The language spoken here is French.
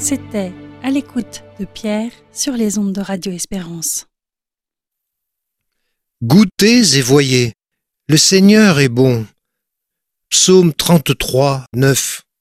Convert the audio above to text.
C'était À l'écoute de Pierre sur les ondes de Radio Espérance. Goûtez et voyez, le Seigneur est bon. Psaume 33, 9.